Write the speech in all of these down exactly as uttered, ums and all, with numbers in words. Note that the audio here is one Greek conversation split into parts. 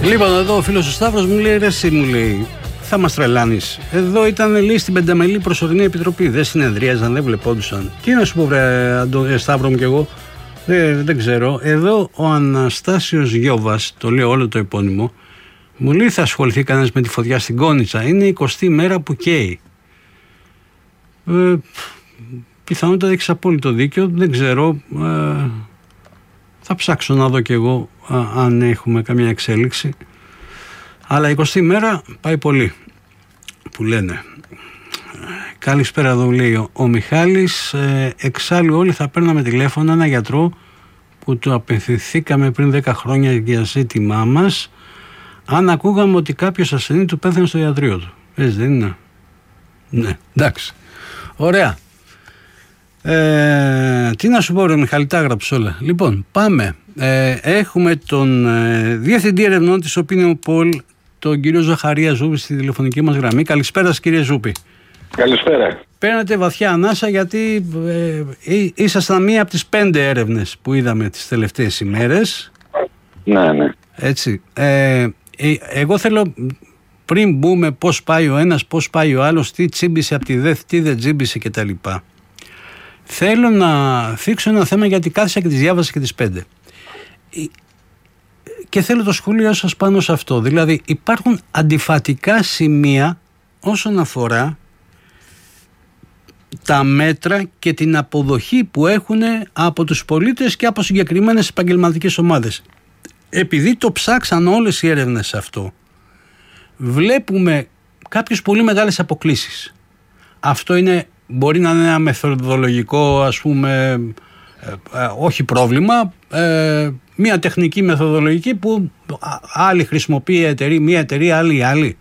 Λοιπόν, εδώ ο φίλος ο Σταύρος μου λέει: ρε, εσύ, μου λέει, θα μας τρελάνεις. Εδώ ήταν, λέει, στην πενταμελή προσωρινή επιτροπή. Δεν συνεδρίαζαν, δεν βλεπόντουσαν. Τι να σου πω, βρε, Σταύρο μου κι εγώ. Δεν, δεν ξέρω. Εδώ ο Αναστάσιος Γιώβας, το λέω όλο το επώνυμο, μου λέει: θα ασχοληθεί κανένας με τη φωτιά στην Κόνιτσα. Είναι η εικοστή μέρα που καίει. Ε, πιθανότατα έχεις απόλυτο δίκιο. Δεν ξέρω. Ε, θα ψάξω να δω κι εγώ α, αν έχουμε καμία εξέλιξη. Αλλά εικοστή μέρα πάει πολύ, που λένε. Καλησπέρα, εδώ λέει ο, ο Μιχάλης. Ε, εξάλλου όλοι θα παίρναμε τηλέφωνο ένα γιατρό που του απευθυνθήκαμε πριν δέκα χρόνια για ζήτημά μας, αν ακούγαμε ότι κάποιος ασθενή του πέθανε στο ιατρείο του. Έτσι δεν είναι? Ναι, εντάξει. Ωραία. Ε, τι να σου πω, ρε Μιχάλη, τα έγραψε όλα. Λοιπόν, πάμε. Ε, έχουμε τον ε, Διευθυντή Ερευνών της Opinion Poll, τον κύριο Ζαχαρία Ζούπη, στη τηλεφωνική μας γραμμή. Καλησπέρα σας, κύριε Ζούπη. Καλησπέρα. Παίρνετε βαθιά ανάσα, γιατί ε, ε, ήσασταν μία από τις πέντε έρευνες που είδαμε τις τελευταίες ημέρες. Ναι, ναι. Έτσι. Ε, ε, εγώ θέλω, πριν μπούμε πώς πάει ο ένας, πώς πάει ο άλλος, τι τσίμπησε από τη ΔΕΘ, τι δεν τσίμπησε κτλ., θέλω να θίξω ένα θέμα, γιατί κάθισα και τις διάβασα και τις πέντε. Και θέλω το σχόλιο σας πάνω σε αυτό. Δηλαδή, υπάρχουν αντιφατικά σημεία όσον αφορά τα μέτρα και την αποδοχή που έχουν από τους πολίτες και από συγκεκριμένες επαγγελματικές ομάδες. Επειδή το ψάξαν όλες οι έρευνες αυτό, βλέπουμε κάποιες πολύ μεγάλες αποκλίσεις. Αυτό είναι, μπορεί να είναι ένα μεθοδολογικό, ας πούμε, ε, ε, όχι πρόβλημα, ε, μια τεχνική μεθοδολογική που άλλη χρησιμοποιεί η εταιρεία, μια εταιρεία, άλλη η άλλη.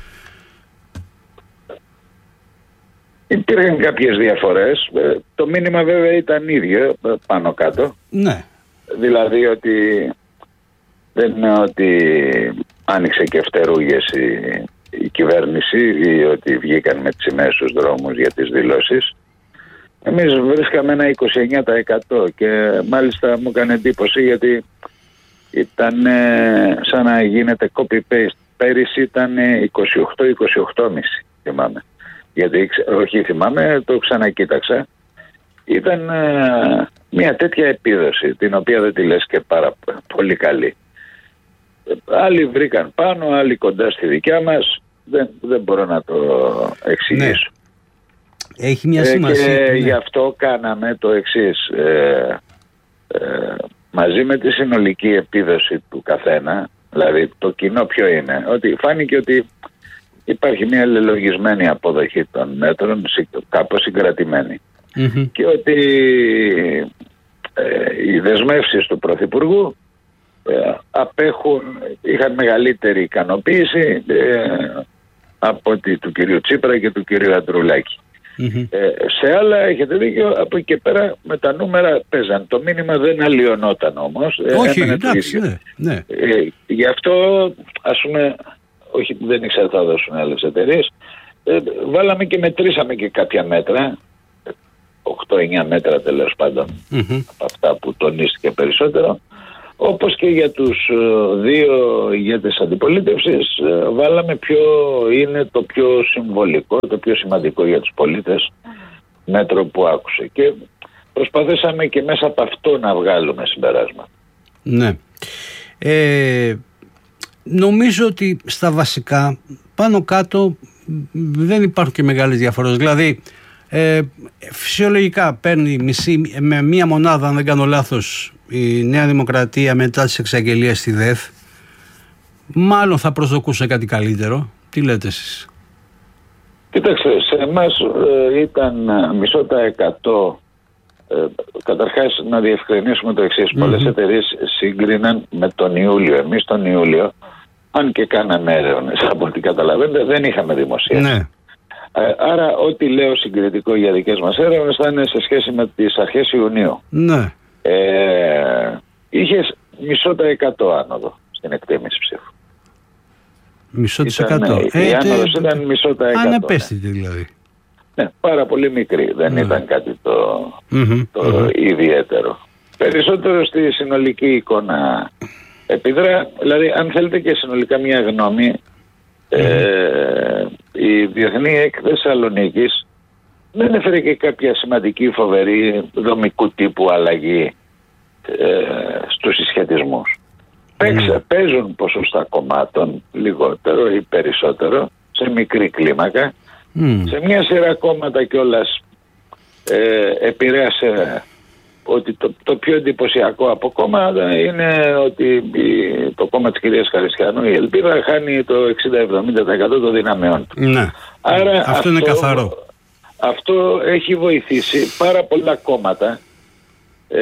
Υπήρχαν κάποιες διαφορές. Το μήνυμα βέβαια ήταν ίδιο πάνω κάτω. Ναι. Δηλαδή ότι δεν είναι ότι άνοιξε και φτερούγες η, η κυβέρνηση ή ότι βγήκαν με τις σημαίες στους δρόμους για τις δηλώσεις. Εμείς βρίσκαμε ένα είκοσι εννέα τοις εκατό και μάλιστα μου έκανε εντύπωση, γιατί ήταν ε, σαν να γίνεται copy-paste. Πέρυσι ήταν είκοσι οκτώ είκοσι οκτώ κόμμα πέντε θυμάμαι. Γιατί, όχι θυμάμαι, το ξανακοίταξα. Ήταν ε, μια τέτοια επίδοση, την οποία δεν τη λες και πάρα πολύ καλή. Άλλοι βρήκαν πάνω, άλλοι κοντά στη δικιά μας. Δεν, δεν μπορώ να το εξηγήσω. Ναι. Έχει μια σημασία. Ε, και ναι. γι' αυτό κάναμε το εξής. Ε, ε, μαζί με τη συνολική επίδοση του καθένα, δηλαδή το κοινό ποιο είναι, ότι φάνηκε ότι υπάρχει μια λελογισμένη αποδοχή των μέτρων, κάπως συγκρατημένη. Mm-hmm. Και ότι ε, οι δεσμεύσεις του Πρωθυπουργού ε, απέχουν, είχαν μεγαλύτερη ικανοποίηση ε, από ότι του κυρίου Τσίπρα και του κυρίου Αντρουλάκη. Mm-hmm. Ε, σε άλλα έχετε δίκιο, από εκεί και πέρα με τα νούμερα παίζαν. Το μήνυμα δεν αλλοιωνόταν όμως. Όχι, ε, εντάξει, ναι, ναι. Ε, γι' αυτό, ας πούμε, όχι, δεν ήξερα θα δώσουν άλλες εταιρείες, ε, βάλαμε και μετρήσαμε και κάποια μέτρα, οκτώ εννέα μέτρα τέλος πάντων, mm-hmm. από αυτά που τονίστηκε περισσότερο, όπως και για τους ε, δύο ηγέτες αντιπολίτευσης ε, βάλαμε ποιο είναι το πιο συμβολικό, το πιο σημαντικό για τους πολίτες μέτρο που άκουσε, και προσπαθήσαμε και μέσα από αυτό να βγάλουμε συμπεράσματα. Ναι. Ε, νομίζω ότι στα βασικά πάνω κάτω δεν υπάρχουν και μεγάλες διαφορές. Δηλαδή ε, φυσιολογικά παίρνει μισή, με μία μονάδα, αν δεν κάνω λάθος, η Νέα Δημοκρατία μετά τις εξαγγελίες στη ΔΕΘ. Μάλλον θα προσδοκούσε κάτι καλύτερο. Τι λέτε εσείς? Κοιτάξτε, σε εμάς ε, ήταν μισό τα εκατό. Ε, καταρχάς να διευκρινίσουμε το εξής. Mm-hmm. Πολλές εταιρείες σύγκριναν με τον Ιούλιο. Εμείς τον Ιούλιο, αν και κάναμε έρευνες, από ό,τι καταλαβαίνετε, δεν είχαμε δημοσίευση. Ναι. Ε, άρα ό,τι λέω συγκριτικό για δικές μας έρευνες θα είναι σε σχέση με τις αρχές Ιουνίου. Ναι. Ε, είχες μισό τα εκατό άνοδο στην εκτίμηση ψήφου. Μισό της εκατό. Η άνοδος ήταν μισό τα εκατό. Ανεπαίσθητη δηλαδή. Ναι, πάρα πολύ μικρή. Δεν ναι. ήταν κάτι το, mm-hmm, το mm-hmm. ιδιαίτερο. Περισσότερο στη συνολική εικόνα επιδρά, δηλαδή αν θέλετε και συνολικά μια γνώμη, mm. ε, η Διεθνή Έκθεση Θεσσαλονίκης δεν έφερε και κάποια σημαντική φοβερή δομικού τύπου αλλαγή ε, στους συσχετισμούς. Mm. Παίζουν ποσοστά κομμάτων, λιγότερο ή περισσότερο, σε μικρή κλίμακα. Mm. Σε μια σειρά κόμματα κιόλας ε, επηρέασε ότι το, το πιο εντυπωσιακό από κόμματα είναι ότι η, το κόμμα της κυρίας Χαριστιανού, η Ελπίδα, χάνει το εξήντα με εβδομήντα τοις εκατό των δυναμιών του. Ναι. Άρα αυτό, αυτό είναι καθαρό. Αυτό έχει βοηθήσει πάρα πολλά κόμματα ε,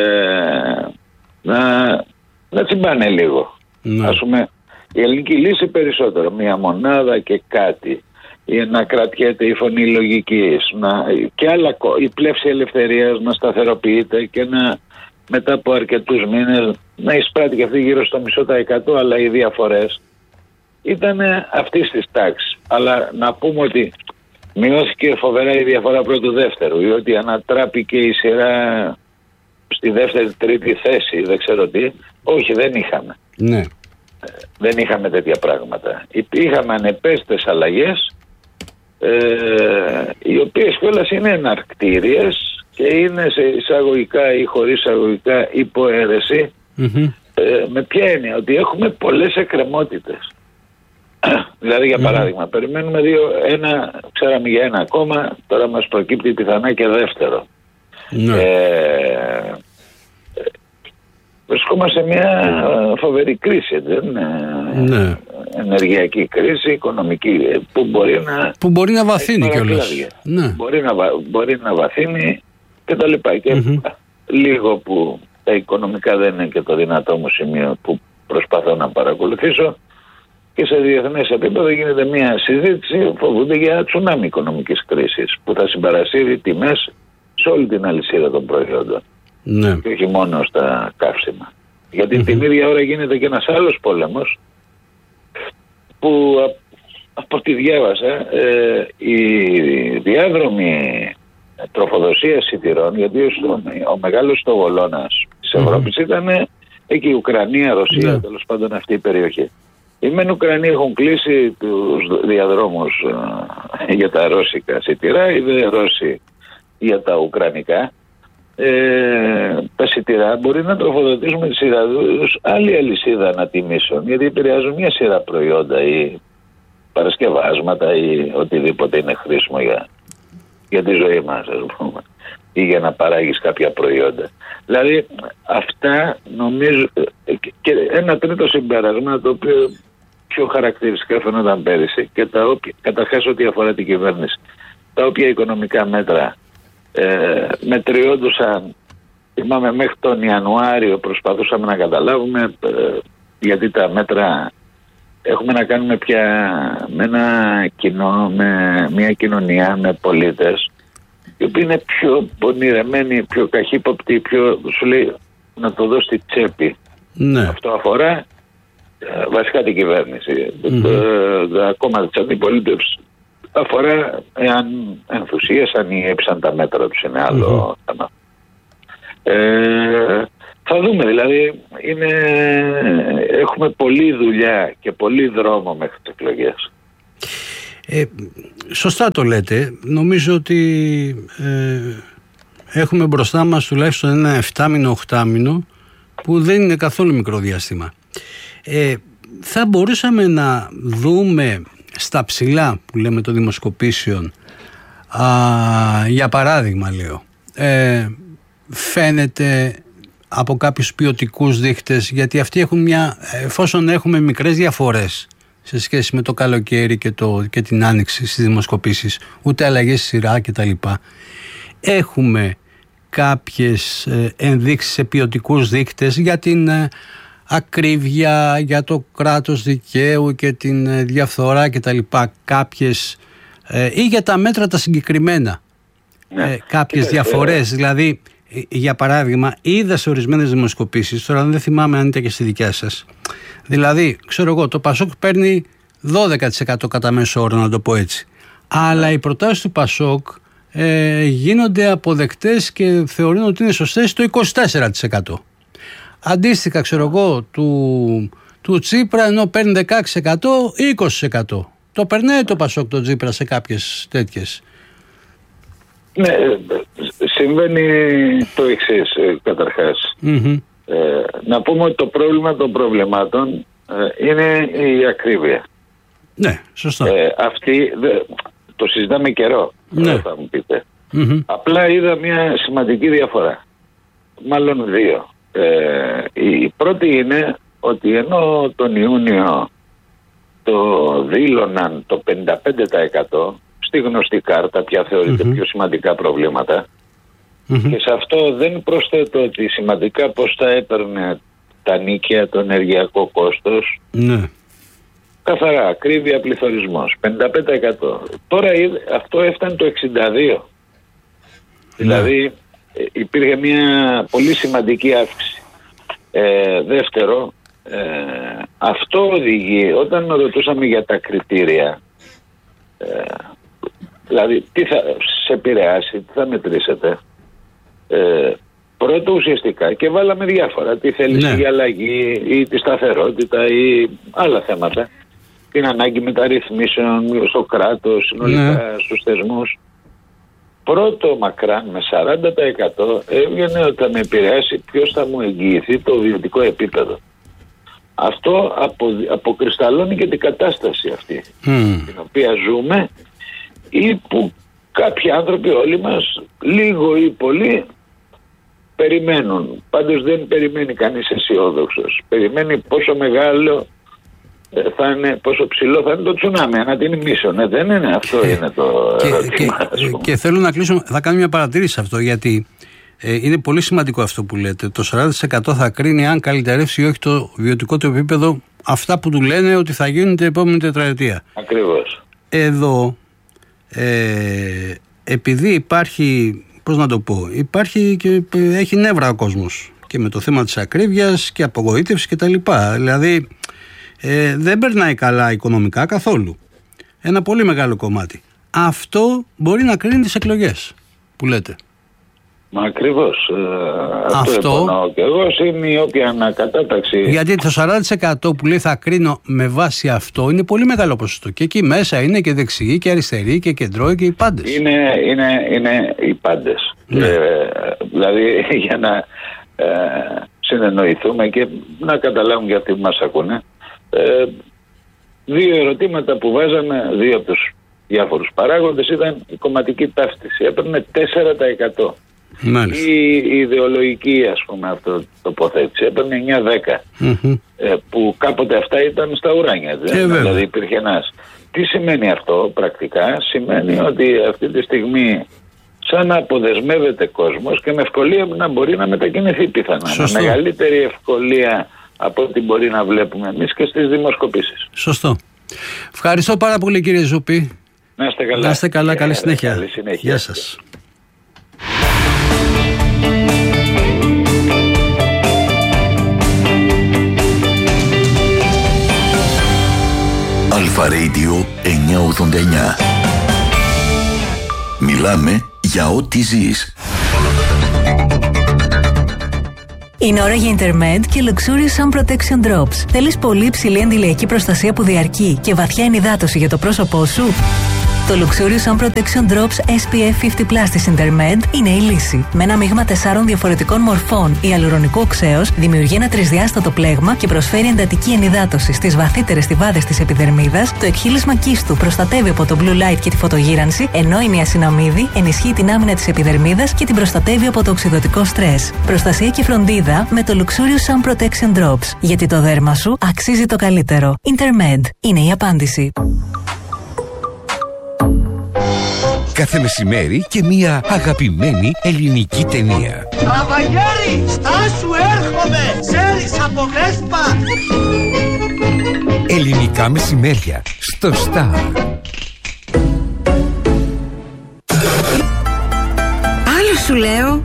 να, να τσιμπάνε λίγο. Ναι. Ας πούμε, η Ελληνική Λύση περισσότερο, μια μονάδα και κάτι, ή να κρατιέται η Φωνή Λογικής, να, και άλλα, η Πλεύση Ελευθερίας να σταθεροποιείται και να μετά από αρκετούς μήνες να εισπράττει και αυτή γύρω στο μισό τα εκατό, αλλά οι διαφορές ήταν αυτής της τάξης. Αλλά να πούμε ότι μειώθηκε φοβερά η διαφορά πρώτου-δεύτερου ή ότι ανατράπηκε η σειρά στη δεύτερη-τρίτη θέση, δεν ξέρω τι. Όχι, δεν είχαμε. Ναι. Δεν είχαμε τέτοια πράγματα. Είχαμε ανεπαίσθητες αλλαγές, ε, οι οποίες κιόλας είναι εναρκτήριες και είναι σε εισαγωγικά ή χωρίς εισαγωγικά υποαίρεση. Mm-hmm. Ε, με ποια έννοια? Ότι έχουμε πολλές εκκρεμότητες. Δηλαδή για παράδειγμα, mm-hmm. περιμένουμε δύο, ένα, ξέραμε για ένα ακόμα, τώρα μας προκύπτει πιθανά και δεύτερο. Mm-hmm. Ε, βρισκόμαστε σε μια φοβερή κρίση, δεν είναι? Ναι. Ενεργειακή κρίση, οικονομική, που μπορεί να, που μπορεί να βαθύνει κιόλας. Ναι. Μπορεί να, μπορεί να βαθύνει και τα λοιπά. Και mm-hmm. λίγο που τα οικονομικά δεν είναι και το δυνατό μου σημείο που προσπαθώ να παρακολουθήσω, και σε διεθνές επίπεδο γίνεται μια συζήτηση, φοβούνται για τσουνάμι οικονομικής κρίσης που θα συμπαρασύρει τιμές σε όλη την αλυσίδα των προϊόντων. Ναι. Και όχι μόνο στα καύσιμα. Γιατί mm-hmm. την ίδια ώρα γίνεται και ένας άλλος πόλεμος που από ό,τι διάβασα ε, η διάδρομη τροφοδοσία σιτηρών, γιατί ο, ο μεγάλος στοβολώνας της Ευρώπης mm-hmm. ήταν εκεί η Ουκρανία, Ρωσία, yeah. τέλος πάντων αυτή η περιοχή. Οι μεν Ουκρανοί έχουν κλείσει τους διαδρόμους ε, για τα ρώσικα σιτηρά, οι δε Ρώσοι για τα ουκρανικά. Ε, τα σιτηρά μπορεί να τροφοδοτήσουμε τις υδατούς άλλη αλυσίδα ανατιμήσεων, γιατί επηρεάζουν μια σειρά προϊόντα ή παρασκευάσματα ή οτιδήποτε είναι χρήσιμο για, για τη ζωή μας, ας πούμε, ή για να παράγεις κάποια προϊόντα. Δηλαδή αυτά νομίζω. Και ένα τρίτο συμπέρασμα, το οποίο πιο χαρακτηριστικά φαινόταν πέρυσι, και τα οποία, καταρχάς ό,τι αφορά την κυβέρνηση, τα οποία οικονομικά μέτρα Ε, μετριόντουσαν, θυμάμαι μέχρι τον Ιανουάριο προσπαθούσαμε να καταλάβουμε, ε, γιατί τα μέτρα έχουμε να κάνουμε πια με ένα κοινό, με μια κοινωνία, με πολίτες οι οποίοι είναι πιο πονηρεμένοι, πιο καχύποπτοι, πιο, σου λέει να το δώσει στη τσέπη. Ναι. Αυτό αφορά ε, βασικά την κυβέρνηση. Mm-hmm. Το, τα κόμματα της αντιπολίτευσης αφορά εάν ενθουσίασαν ή έψαν τα μέτρα τους, είναι άλλο mm-hmm. θέμα. Ε, θα δούμε, δηλαδή είναι, έχουμε πολλή δουλειά και πολύ δρόμο μέχρι τις εκλογές. Ε, σωστά το λέτε. Νομίζω ότι ε, έχουμε μπροστά μας τουλάχιστον ένα εφτάμινο, οχτάμινο που δεν είναι καθόλου μικρό διάστημα. Ε, θα μπορούσαμε να δούμε στα ψηλά που λέμε των δημοσκοπήσεων, α, για παράδειγμα λέω, ε, φαίνεται από κάποιους ποιοτικούς δείχτες, γιατί αυτοί έχουν μια, εφόσον έχουμε μικρές διαφορές σε σχέση με το καλοκαίρι και, το, και την άνοιξη στις δημοσκοπήσεις, ούτε αλλαγές σειρά και τα λοιπά, έχουμε κάποιες ε, ενδείξεις σε ποιοτικούς δείχτες για την ε, ακρίβεια, για το κράτος δικαίου και την ε, διαφθορά και τα λοιπά, κάποιες ε, ή για τα μέτρα τα συγκεκριμένα, ναι. ε, κάποιες και, διαφορές, ε, δηλαδή ε, για παράδειγμα είδα σε ορισμένες δημοσκοπήσεις, τώρα δεν θυμάμαι αν ήταν και στη δικιά σας, δηλαδή ξέρω εγώ το Πασόκ παίρνει δώδεκα τοις εκατό κατά μέσο όρο, να το πω έτσι, αλλά οι προτάσεις του Πασόκ ε, γίνονται αποδεκτές και θεωρούν ότι είναι σωστές το είκοσι τέσσερα τοις εκατό. αντίστοιχα ξέρω εγώ του, του Τσίπρα, ενώ παίρνει δεκαέξι τοις εκατό ή είκοσι τοις εκατό. Το περνάει το Πασόκ το Τσίπρα σε κάποιες τέτοιες. Ναι, συμβαίνει το εξής καταρχάς. Mm-hmm. Ε, να πούμε ότι το πρόβλημα των προβλημάτων ε, είναι η ακρίβεια. Ναι, σωστά. Ε, αυτή, δε, το συζητάμε καιρό, ναι. Θα μου πείτε. Mm-hmm. Απλά είδα μια σημαντική διαφορά. Μάλλον δύο. Ε, η πρώτη είναι ότι ενώ τον Ιούνιο το δήλωναν το πενήντα πέντε τοις εκατό στη γνωστή κάρτα, πια θεωρείται mm-hmm. πιο σημαντικά προβλήματα, mm-hmm. και σε αυτό δεν προσθέτω ότι σημαντικά πώς θα έπαιρνε τα νίκια, το ενεργειακό κόστος, ναι. καθαρά, ακρίβεια, πληθωρισμός, πενήντα πέντε τοις εκατό. Τώρα αυτό έφτανε το εξήντα δύο τοις εκατό. Ναι. Δηλαδή υπήρχε μια πολύ σημαντική αύξηση. Ε, δεύτερο, ε, αυτό οδηγεί, όταν ρωτούσαμε για τα κριτήρια, ε, δηλαδή τι θα σε επηρεάσει, τι θα μετρήσετε, ε, πρώτο ουσιαστικά, και βάλαμε διάφορα, τι θέλεις, ναι. η αλλαγή ή τη σταθερότητα ή άλλα θέματα, την ανάγκη μεταρρυθμίσεων στο κράτος, συνολικά, ναι. στους θεσμούς. Πρώτο μακράν με σαράντα τοις εκατό έβγαινε ότι θα με επηρεάσει ποιος θα μου εγγυηθεί το βιωτικό επίπεδο. Αυτό απο, αποκρισταλώνει και την κατάσταση αυτή mm. την οποία ζούμε, ή που κάποιοι άνθρωποι, όλοι μας, λίγο ή πολύ περιμένουν. Πάντως δεν περιμένει κανείς αισιόδοξος. Περιμένει πόσο μεγάλο θα είναι, πόσο ψηλό θα είναι το τσουνάμι, να την μίσον. Ε, δεν είναι αυτό, ε, είναι το και, ερώτημα. Και, και θέλω να κλείσω, θα κάνω μια παρατήρηση σε αυτό, γιατί ε, είναι πολύ σημαντικό αυτό που λέτε. Το σαράντα τοις εκατό θα κρίνει αν καλυτερεύσει ή όχι το βιωτικό του επίπεδο, αυτά που του λένε ότι θα γίνουν την επόμενη τετραετία. Ακριβώς. Εδώ, ε, επειδή υπάρχει, πώς να το πω, υπάρχει και έχει νεύρα ο κόσμος και με το θέμα της ακρίβειας και απογοήτευση κτλ. Δηλαδή, Ε, δεν περνάει καλά οικονομικά καθόλου. Ένα πολύ μεγάλο κομμάτι. Αυτό μπορεί να κρίνει τις εκλογές που λέτε. Μα ακριβώς. Ε, αυτό αυτό επονώ και εγώ, είναι η όποια ανακατάταξη. Γιατί το σαράντα τοις εκατό που λέει θα κρίνω με βάση αυτό είναι πολύ μεγάλο ποσοστό. Και εκεί μέσα είναι και δεξιοί και αριστεροί και κεντρώοι και οι πάντες. Είναι, είναι, είναι οι πάντες. Ναι. Ε, δηλαδή για να ε, συνεννοηθούμε και να καταλάβουν για αυτοί που μας ακούνε. Ε, δύο ερωτήματα που βάζαμε, δύο από τους διάφορους παράγοντες, ήταν η κομματική ταύτιση. Έπαιρνε τέσσερα τοις εκατό. Μάλιστα. Η, η ιδεολογική, ας πούμε, αυτό τοποθέτηση έπαιρνε εννιά δέκα. Mm-hmm. Ε, που κάποτε αυτά ήταν στα ουράνια. Ε, δηλαδή υπήρχε ένας. Τι σημαίνει αυτό πρακτικά? Σημαίνει ότι αυτή τη στιγμή σαν να αποδεσμεύεται κόσμος και με ευκολία να μπορεί να μετακινηθεί πιθανά. Με μεγαλύτερη ευκολία από ό,τι μπορεί να βλέπουμε εμείς και στις δημοσκοπήσεις. Σωστό. Ευχαριστώ πάρα πολύ, κύριε Ζουπή. Να είστε καλά. Να είστε καλά, καλή συνέχεια. Καλή συνέχεια. Γεια σας. Αλφα Radio εννιακόσια ογδόντα εννιά. Μιλάμε για ό,τι ζεις. Είναι ώρα για Intermed και Luxurious Sun Protection Drops. Θέλεις πολύ υψηλή αντιλιακή προστασία που διαρκεί και βαθιά ενυδάτωση για το πρόσωπό σου? Το Luxurious Sun Protection Drops ες πι εφ πενήντα πλας της Intermed είναι η λύση. Με ένα μείγμα τεσσάρων διαφορετικών μορφών ιαλουρονικού οξέως δημιουργεί ένα τρισδιάστατο πλέγμα και προσφέρει εντατική ενυδάτωση στις βαθύτερες στιβάδες της επιδερμίδας. Το εκχύλισμα κίστου προστατεύει από το blue light και τη φωτογύρανση, ενώ η νιασιναμίδη ενισχύει την άμυνα της επιδερμίδας και την προστατεύει από το οξυδωτικό στρες. Προστασία και φροντίδα με το Luxurious Sun Protection Drops. Γιατί το δέρμα σου αξίζει το καλύτερο. Intermed είναι η απάντηση. Κάθε μεσημέρι και μια αγαπημένη ελληνική ταινία. Καβαγιέρι, στάσου, έρχομαι! Ξέρεις από Βέσπα! Ελληνικά μεσημέρια στο Star. Άλλο σου λέω.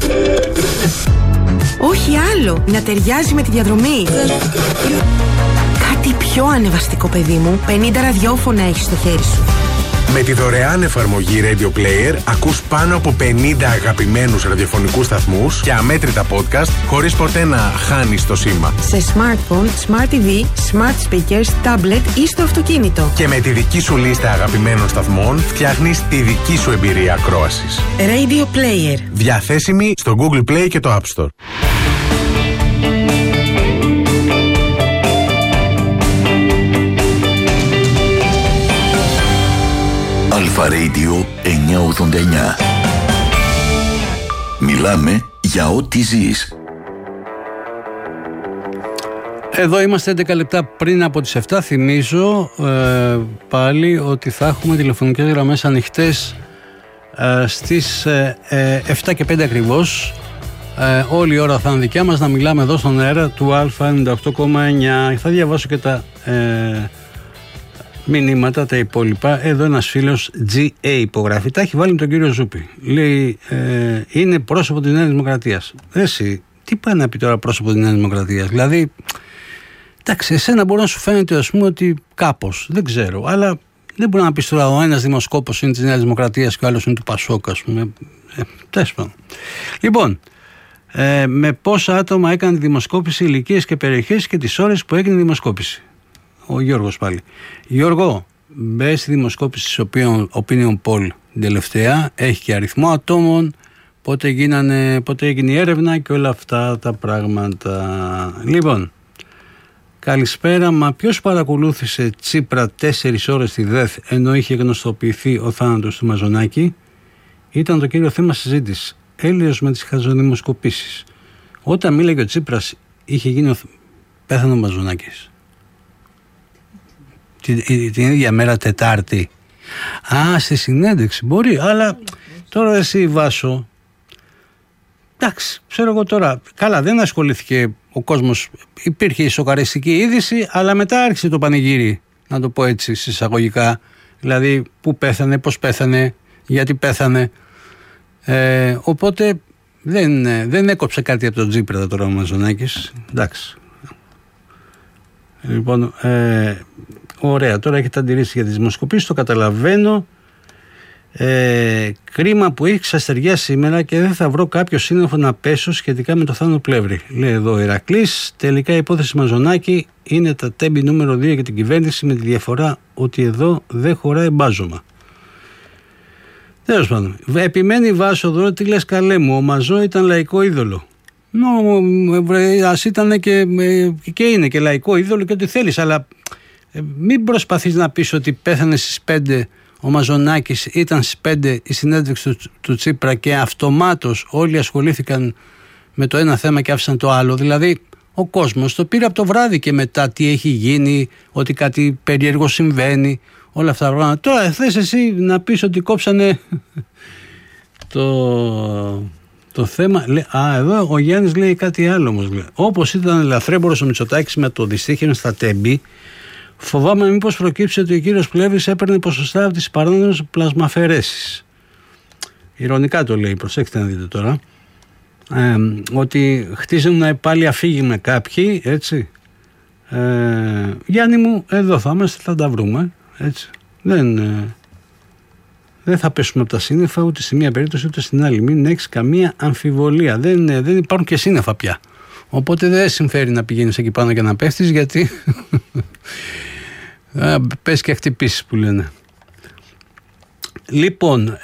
Όχι άλλο, να ταιριάζει με τη διαδρομή. Κάτι πιο ανεβαστικό, παιδί μου. πενήντα ραδιόφωνα έχεις στο χέρι σου. Με τη δωρεάν εφαρμογή Radio Player ακούς πάνω από πενήντα αγαπημένους ραδιοφωνικούς σταθμούς και αμέτρητα podcast χωρίς ποτέ να χάνεις το σήμα. Σε smartphone, smart τι βι, smart speakers, tablet ή στο αυτοκίνητο. Και με τη δική σου λίστα αγαπημένων σταθμών φτιάχνεις τη δική σου εμπειρία ακρόασης. Radio Player. Διαθέσιμη στο Google Play και το App Store. Αλφα Radio εννιακόσια ογδόντα εννιά. Μιλάμε για ό,τι ζεις. Εδώ είμαστε έντεκα λεπτά πριν από τις επτά. Θυμίζω ε, πάλι ότι θα έχουμε τηλεφωνικές γραμμές ανοιχτές ε, στις ε, ε, επτά και πέντε ακριβώς. Ε, όλη η ώρα θα είναι δικιά μας να μιλάμε εδώ στον αέρα του Α ενενήντα οκτώ κόμμα εννιά. Θα διαβάσω και τα ε, μηνύματα, τα υπόλοιπα. Εδώ ένας φίλος τζι έι υπογράφει. Τα έχει βάλει με τον κύριο Ζούπη. Λέει ε, είναι πρόσωπο της Νέας Δημοκρατίας. Εσύ, τι πάει να πει τώρα πρόσωπο της Νέας Δημοκρατίας? Δηλαδή, εντάξει, εσένα μπορεί να σου φαίνεται, ας πούμε, ότι κάπως, δεν ξέρω, αλλά δεν μπορεί να πει τώρα ο ένας δημοσκόπος είναι της Νέας Δημοκρατίας και ο άλλος είναι του Πασόκ, ας πούμε. Ε, τέλος πάντων. Λοιπόν, ε, με πόσα άτομα έκανε τη δημοσκόπηση, ηλικίες και περιοχές και τις ώρες που έγινε η δημοσκόπηση? Ο Γιώργος πάλι. Γιώργο, μπες στη δημοσκόπηση της Opinion Poll την τελευταία, έχει και αριθμό ατόμων, πότε, γίνανε, πότε έγινε η έρευνα και όλα αυτά τα πράγματα. Λοιπόν, καλησπέρα, μα ποιος παρακολούθησε Τσίπρα τέσσερις ώρες στη ΔΕΘ ενώ είχε γνωστοποιηθεί ο θάνατος του Μαζονάκη? Ήταν το κύριο θέμα συζήτηση. Έλεος με τις χαζοδημοσκοπήσεις. Όταν μίλαγε ο Τσίπρας είχε γίνει ο... πέθανε ο Μαζονάκης. Την, την ίδια μέρα Τετάρτη. Α, στη συνέντευξη μπορεί, αλλά τώρα εσύ Βάσο, εντάξει, ξέρω εγώ τώρα, καλά δεν ασχολήθηκε ο κόσμος, υπήρχε η σοκαριστική είδηση, αλλά μετά άρχισε το πανηγύρι, να το πω έτσι συσσαγωγικά, δηλαδή πού πέθανε, πώς πέθανε, γιατί πέθανε, ε, οπότε δεν, δεν έκοψε κάτι από τον Τσίπρα τώρα ο Μαζονάκης, εντάξει. Λοιπόν, ε, ωραία, τώρα έχετε αντιρρήσει για τις δημοσκοπήσεις, το καταλαβαίνω. Ε, κρίμα που έχει ξαστεριά σήμερα και δεν θα βρω κάποιο σύννεφο να πέσω σχετικά με το Θάνο Πλεύρη. Λέει εδώ ο Ηρακλής. Τελικά η υπόθεση Μαζονάκη είναι τα τέμπη νούμερο δύο για την κυβέρνηση, με τη διαφορά ότι εδώ δεν χωράει μπάζωμα. Τέλος πάντων. Επιμένει Βάσο εδώ, τι λες καλέ μου, ο Μαζό ήταν λαϊκό είδωλο. Νο, ας ήταν και, και είναι και λαϊκό είδωλο και ό,τι θέλεις, αλλά ε, μην προσπαθείς να πεις ότι πέθανε στις πέντε ο Μαζονάκης, ήταν στις πέντε η συνέντευξη του, του Τσίπρα και αυτομάτως όλοι ασχολήθηκαν με το ένα θέμα και άφησαν το άλλο. Δηλαδή ο κόσμος το πήρε από το βράδυ και μετά τι έχει γίνει, ότι κάτι περίεργο συμβαίνει, όλα αυτά τα πράγματα. Τώρα θες εσύ να πεις ότι κόψανε το... Το θέμα, λέει, α, εδώ ο Γιάννης λέει κάτι άλλο όμως. Λέει. Όπως ήταν ελαφρέμπορος ο Μητσοτάκης με το δυστύχημα στα τέμπη, φοβάμαι μήπως προκύψει ότι ο κύριος Πλεύρης έπαιρνε ποσοστά από τις παράνομες πλασμαφαιρέσεις. Ειρωνικά το λέει, προσέξτε να δείτε τώρα. Ε, ότι χτίζουν πάλι αφήγημα κάποιοι, έτσι. Ε, Γιάννη μου, εδώ θα είμαστε, θα τα βρούμε, έτσι. Δεν... Ε, Δεν θα πέσουμε από τα σύννεφα ούτε στη μία περίπτωση ούτε στην άλλη. Μην έχεις καμία αμφιβολία. Δεν, δεν υπάρχουν και σύννεφα πια. Οπότε δεν συμφέρει να πηγαίνεις εκεί πάνω και να πέφτεις, γιατί πες και χτυπήσεις που λένε. Λοιπόν,